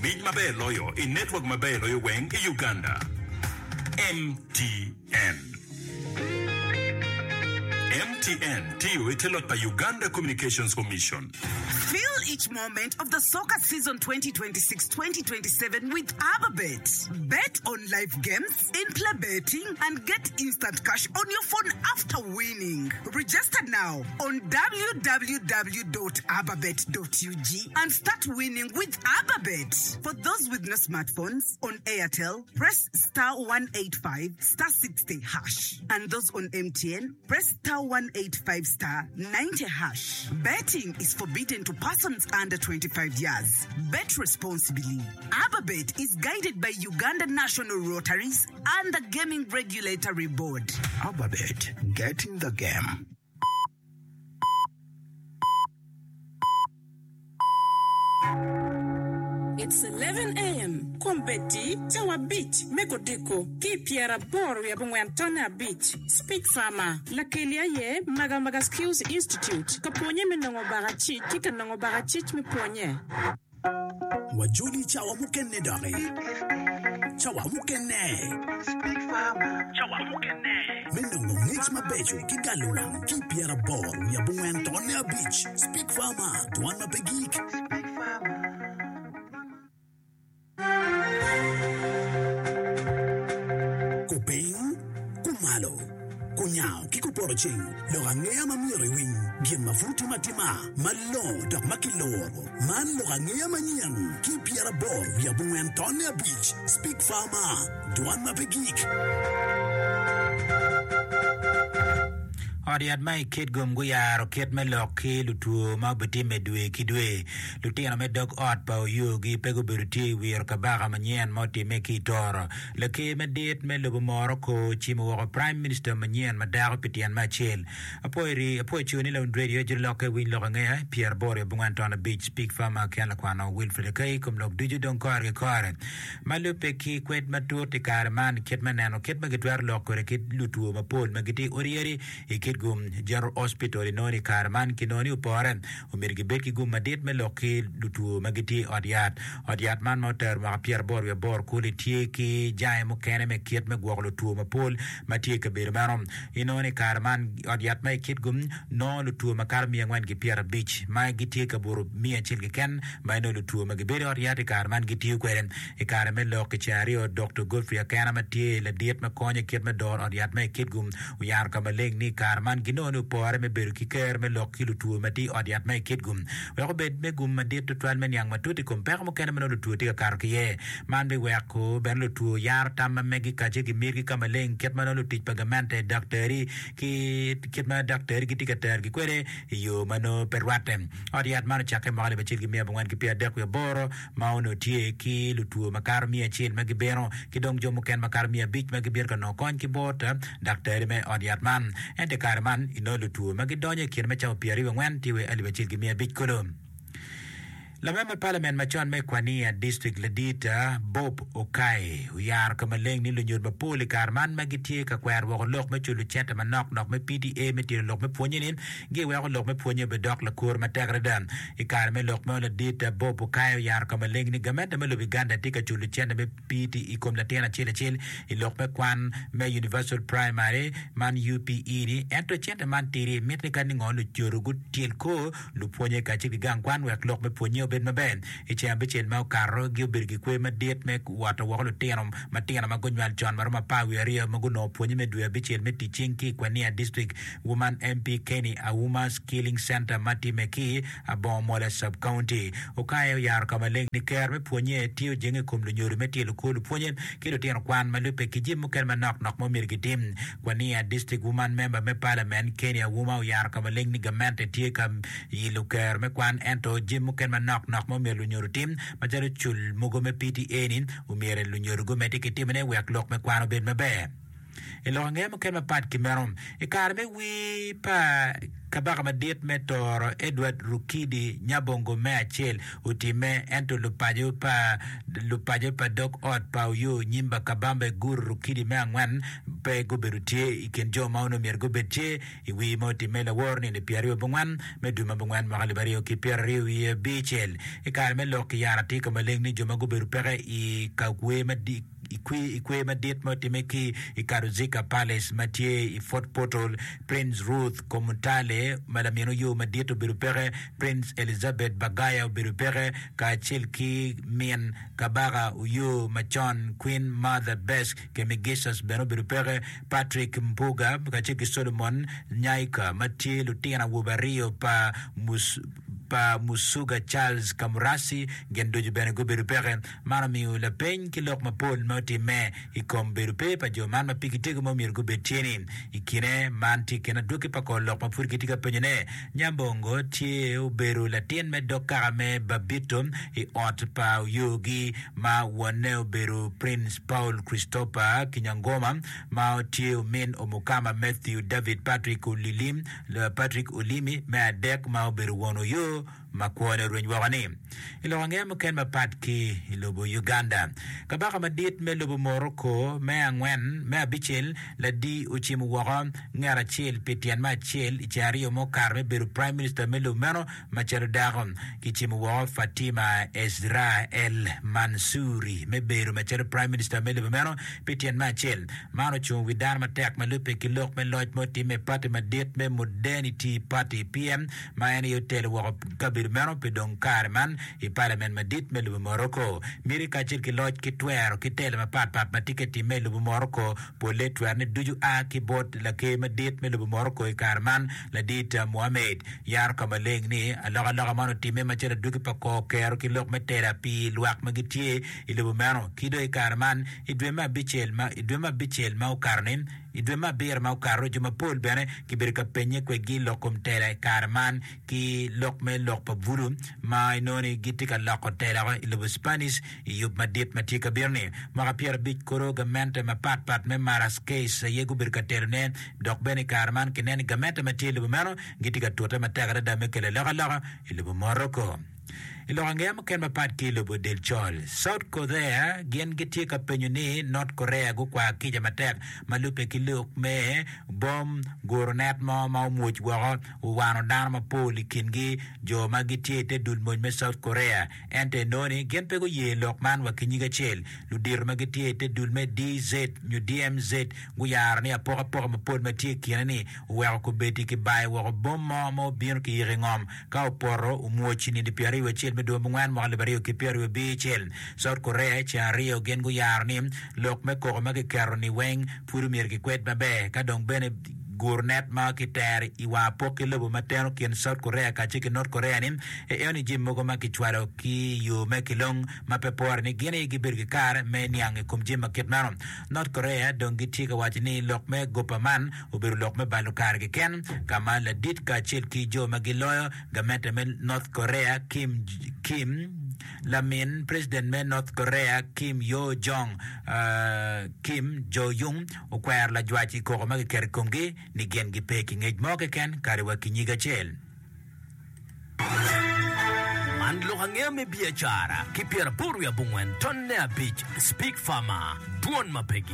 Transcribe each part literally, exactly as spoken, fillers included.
Winj maber loyo e network maber loyo weng e Uganda. M T N. M T N tiyo itelot by Uganda Communications Commission. Feel each moment of the soccer season twenty twenty-six twenty twenty-seven with AbaBet. Bet on live games, in-play betting, and get instant cash on your phone after winning. Register now on w w w dot ababet dot u g and start winning with AbaBet. For those with no smartphones, on Airtel, press star one eighty-five star sixty hash. And those on M T N, press star one eighty-five star ninety hash. Betting is forbidden to persons under twenty-five years. Bet responsibly. AbaBet is guided by Uganda National Rotaries and the Gaming Regulatory Board. AbaBet, get in the game. It's eleven a.m. Kombeti, Jawa Beach, Mekodeko, Kipiera Bor, Yabungwantana Beach, Speak Farmer, Lakelia Ye, Maga Maga Skills Institute, Kaponye Menongo Barachi, Kika Nongo Barachich Miponye. Wajuli Chawa Mukene Dore. Chawa Mukene. Speak Farmer. Chawa Mukene. Menongo Nix Mabejo, Kigalunam, Kipiera Bor, Yabungwantana Beach, Speak Farmer, Tuana Pegik. Speak Farmer. Kuping, kumalo, kunyao, kikuporoching, lorangea mamiri wing, gien mafuti matima, malo, dak makiloro, man lorangea manyan, kipiera bor, yabungu Antonia Beach, Speak Farmer, Duan Mapegik. Odiad mai kid gum guyaro kid me loki lutu mabiti medwe kidwe lutina me dog ot pa yugi pego biruti wir kabaga manyen moti meki tor leke me det me lubu moroko chimo wako prime minister manyen madago pitian machel apoiri apoi chuni la radio jiloke win loka ngaya Pierre Bore Bungantona Beach Speak Farmer kian lakwana Wilfred Kay kum lok duju don kore kore malupe ki kwet matuti kare man kid manano kid magitwar lokore kid lutu mapol magiti orieri ikid gum General Hospital inoni karman kinoni uporen umirgi beki gum madit me loki lutu magiti odiat odiat man motor ma Pierre Bor we bor kuli tieki jay mo kene me kiet me gwog lutu mapol matie ke bir marom inoni karman odiat me kit gum no lutu makar mi ngwan gi Pierre Beach ma giti ke buru mi achil gi ken ma no lutu magibere odiat karman giti kweren e karme loki chari o Doctor Godfrey kana matie le diet me konye kiet me dor odiat me kit gum uyar kamaleng ni karman man ginonu pore me beru kiker me lokki lutu mati odiat me kit gum we ko bed me gum madit to twal men yang matuti kom per mo kene me lutu ti kar kiye man be we ko ben lutu yar tam me gi kaje gi mir gi kamaleng ket man lutu pagamente doctori ki kit ma doctor gi tikater gi kwere yo mano perwatem odiat man chake mo be chil gi me bangwan gi pia de ko boro mauno tie ki lutu makar mi achil me gi bero ki dong jo mo ken makar mi bich me gi ber no kon ki bota doctor me odiat man ente man ino lutu magidonye kien mecha piari ngwan tiwe alibachil gimia bitkolom la member parliament machon me kwania district ledita Bob Okai uyar kamaleng ni lunyur mapuli karman magitie ka kwar wo lok me chulu cheta manok nok me P D A me tir lok me ponyin ge wo lok me ponye be dok la kur matagradan ikar me lok me ledita Bob Okai uyar kamaleng ni gamenda me lubiganda tika chulu cheta me P D I kom la tena chile chile i lok me kwan me universal primary man U P E ni ento cheta man tiri metri kan ngol churugu til ko lu ponye ka chiki gang kwan we lok me ponye ben maben e chambe chen ma karo gi birgi kwe ma det me wata wo lo tenom ma tena ma gonwal John marma pawi area maguno ponye me dwe bichel me teaching ki kwania district woman M P Kenny a woman skilling center mati meki abo mola sub county okayo yar kamaleng ni ker me ponye tio jenge kum lu nyuru me tilo ko lu ponye kilo tena kwan malupe kijim ken ma nok nok mo mirgi tim kwania district woman member me parliament Kenya woman yar kamaleng ni gamente tie kam yilu ker me kwan ento jim ken ma nok nok mo melu nyuru tim majaro chul mugo me P T A nin umere lu nyuru go metike timene wek lok me kwano ben me be ilo ngem ken ma pat kimerom e karme wi pa kabaka madit metor Edward Rukidi Nyabongo me achel utime ento lupajo pa lupajo pa dok ot pa uyo nyimba kabambe gur Rukidi me angwan pe goberutie ikenjo mauno mier gobetie iwi moti mela warni ne piario bungwan meduma bungwan makalibario ki piario i bichel e karme loki yara tika malengni joma goberu pere i kakwe madi ikwe ikwe madit motimeki ikaruzika palace matie i Fort Portal Prince Ruth Komutale malamino yo madito birupere Prince Elizabeth Bagaya birupere ka chilki mien kabaga uyo machon Queen Mother Best kemigisas beno birupere Patrick Mpuga ka chilki Solomon Nyaika matie Lutina Wubario pa mus pa Musuga Charles Kamurasi gendoju bene go berupere manami la pen ki lok ma pol moti me ikom berupe pa jo man ma pikitego mo mir go betini ikine manti kena duki pa ko lok ma furki tika penyene Nyambongo tie uberu latin me doka me babitum i ot pa yogi ma wane uberu Prince Paul Christopher Kinyangoma ma tie min omukama Matthew David Patrick Ulilim le Patrick Ulimi me adek ma uberu wono yo makuone runywagani ilo ngem ken mapatki ilobo Uganda kabaka madit me lobo Morocco me angwen me abichel la di uchimu waga ngara chel petian ma chel ichario mo karme beru prime minister me lo meno machero dagon kichimu waga Fatima Ezra El Mansuri me beru machero prime minister me lo meno petian ma chel mano chung widan matek me lupe kilok me loj moti me pati madit me modernity party P M ma eni hotel waga kabir meno pedong karman i parliament madit me lubo Morocco miri kachir ki loj ki tuero ki tele ma pat pat ma tiketi me lubo Morocco po le tuer ne duju a ki bot la ke madit me lubo Morocco i karman la dit Mohamed yar kamaleng ni alaga laga mano time ma chere duki pa ko kero ki lok me terapi luak magitie i lubo meno kido i karman i dwe ma bichel ma i dwe ma bichel ma u karnin idwe ma bir ma ukaro juma pol bene ki birka penye kwe gi lokum tera karman ki lok me lok pa vuru ma inoni gitika loko tera ko ilubu Spanish iyub madit matika birni maka pier bich koro gamente ma pat pat me maras case yegu birka terne dok bene karman ki neni gamente mati ilubu meno gitika tuota matagara da mekele laka laka ilubu Morocco ilo ngem ken mapat kilo bo del chol South Korea gen giti ka penyuni North Korea go kwa kija matek malupe kilok me bom gornet ma ma much wa wano dan ma poli kingi jo magiti te dul mo me South Korea ente noni gen pego ye lokman wa kinyiga chel ludir magiti te dul me D Z new D M Z go yar ni apora apora ma pol mati kinani wa ko beti ki bay wa bom ma mo bien ki ringom ka oporo umuochi ni di piari wa chel do mungwan mo liberio ki peru bichel South Korea cha rio gen gu yarni lok me ko ma ke karni weng puru mir ki kwet babe ka dong bene gurnet ma ki ter iwa poke lobo mateno ki South Korea ka chiki North Korea ni e oni jim mo ma ki chwaro ki yo me ki long ma pe por ni gene gi bir ki kar me nyang kum jim ma ket manom North Korea dong gi tika wachini lok me gopaman ubir lok me balu kar ki ken kama la dit ka chil ki jo ma gi loyo gamete me North Korea Kim Kim Lamin president me North Korea Kim Yo Jong uh, Kim Jo Yung o kwer la jwachi ko ma ker kongi ni gen gi pe ki ngej mo ke ken kare wa kinyiga chel Mandlo hangea me biachara kipiera puru ya bungwen tonne a beach speak farmer duon mapegi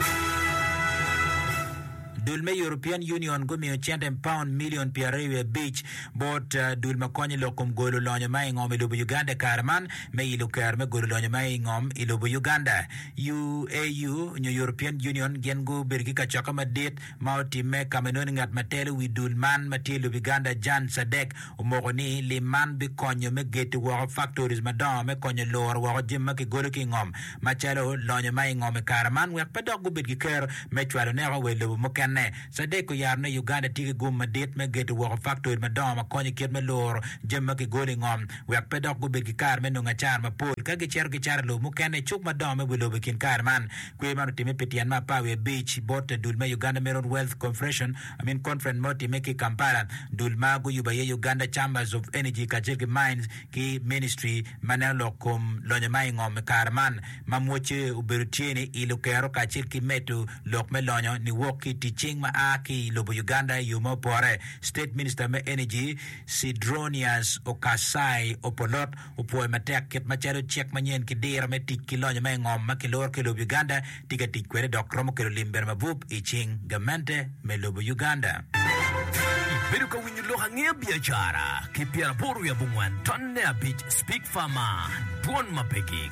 dulme European Union go mi ochente pound million piarewe beach bot uh, dulma konyi lokum golo lonyo mai ngom ilubu Uganda karman me ilu karme golo lonyo mai ngom ilubu Uganda U A U New European Union gen go bergi ka chaka madit mauti me kamenoni ngat matele wi dulman matelu Uganda Jan Sadek umogoni liman bi konyo me geti wa factories madam me konyo lor wa jimma ki golo ki ngom machalo lonyo mai ngom karman we pedog go bergi ker me chwalo ne we lubu moken mukene Sadeko yarne Uganda tiki gum madit me get work factory madama konye kiet me lor jemma ki goli ngom wek pedok gu bigi kar me nunga char ma pol ka gi cher gi char lo mukene chuk madama wilo bikin kar man kwe manu time petian ma pawe beach bot dulme Uganda Meron Wealth Conference I mean conference moti me ki Kampala dulma gu yubaye Uganda Chambers of Energy kajiki mines ki ministry manelo kum lonye mai ngom kar man mamwoche uberutieni ilukero kachir ki metu lok me lonyo ni woki teaching ma aki lobo Uganda yumo pore State Minister me Energy Sidronius Okasai Opolot upoe matek ket macharo chek manyen ki dira me tik ki lonyo mai ngom makilor ki lobo Uganda tika tikwere dokromo kilo limber mabup iching gamente me lobo Uganda Beruka winyo lohangea biashara kipiara boru ya bungwan tonne a beach speak farmer buon mapekik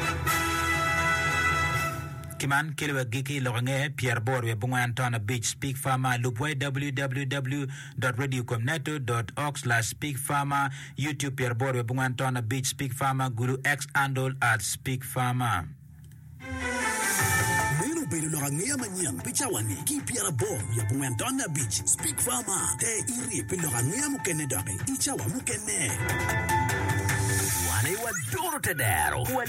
Kiman kilwa giki lorange Pierre Bor we bungwan tona beach speak farmer lupwe w w w dot radio comneto dot org slash speak farmer YouTube Pierre Bor we bungwan tona beach speak farmer guru X handle at speak farmer Pero lorangea manyang pichawani ki Pierre Bor ya bungwantona beach speak farmer te iri pero lorangea mukene dake ichawa mukene Wane wadoro tedero